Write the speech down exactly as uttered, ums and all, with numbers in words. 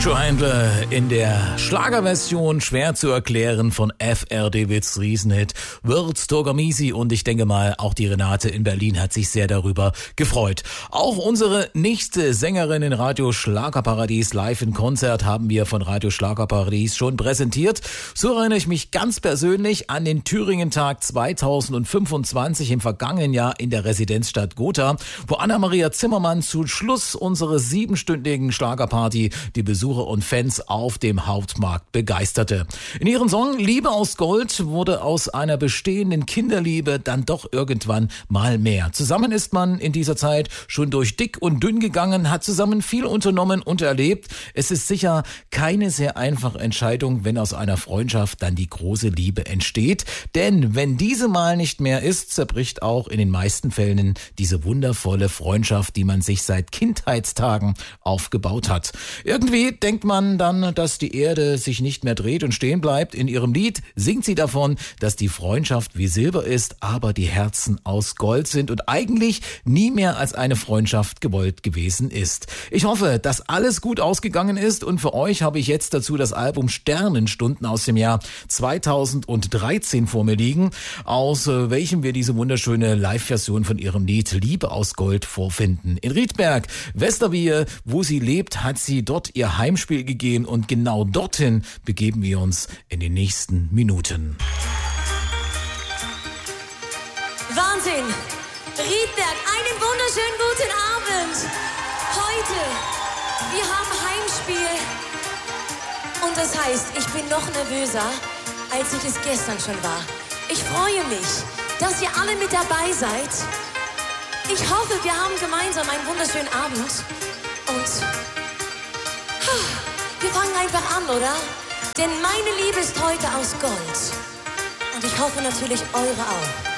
Joe Handler in der Schlagerversion, schwer zu erklären, von F R de Witz Riesenhit, Wirt Togamisi, und ich denke mal, auch die Renate in Berlin hat sich sehr darüber gefreut. Auch unsere nächste Sängerin in Radio Schlagerparadies live in Konzert haben wir von Radio Schlagerparadies schon präsentiert. So erinnere ich mich ganz persönlich an den Thüringen-Tag zweitausendfünfundzwanzig im vergangenen Jahr in der Residenzstadt Gotha, wo Anna-Maria Zimmermann zu Schluss unserer siebenstündigen Schlagerparty die Besucher und Fans auf dem Hauptmarkt begeisterte. In ihrem Song Liebe aus Gold wurde aus einer bestehenden Kinderliebe dann doch irgendwann mal mehr. Zusammen ist man in dieser Zeit schon durch dick und dünn gegangen, hat zusammen viel unternommen und erlebt. Es ist sicher keine sehr einfache Entscheidung, wenn aus einer Freundschaft dann die große Liebe entsteht. Denn wenn diese mal nicht mehr ist, zerbricht auch in den meisten Fällen diese wundervolle Freundschaft, die man sich seit Kindheitstagen aufgebaut hat. Irgendwie denkt man dann, dass die Erde sich nicht mehr dreht und stehen bleibt. In ihrem Lied singt sie davon, dass die Freundschaft wie Silber ist, aber die Herzen aus Gold sind und eigentlich nie mehr als eine Freundschaft gewollt gewesen ist. Ich hoffe, dass alles gut ausgegangen ist, und für euch habe ich jetzt dazu das Album Sternenstunden aus dem Jahr zweitausenddreizehn vor mir liegen, aus welchem wir diese wunderschöne Live-Version von ihrem Lied Liebe aus Gold vorfinden. In Riedberg, Westerwihe, wo sie lebt, hat sie dort ihr Heimspiel gegeben, und genau dorthin begeben wir uns in den nächsten Minuten. Wahnsinn! Riedberg, einen wunderschönen guten Abend! Heute, wir haben Heimspiel, und das heißt, ich bin noch nervöser, als ich es gestern schon war. Ich freue mich, dass ihr alle mit dabei seid. Ich hoffe, wir haben gemeinsam einen wunderschönen Abend, und wir fangen einfach an, oder? Denn meine Liebe ist heute aus Gold. Und ich hoffe natürlich eure auch.